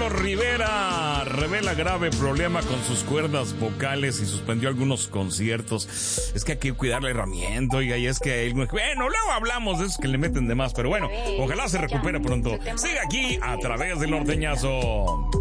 Carlos Rivera revela grave problema con sus cuerdas vocales y suspendió algunos conciertos. Es que hay que cuidar la herramienta, oiga, y es que bueno, luego hablamos de esos que le meten de más, pero bueno, ojalá se recupere pronto. Sigue aquí a través del norteñazo.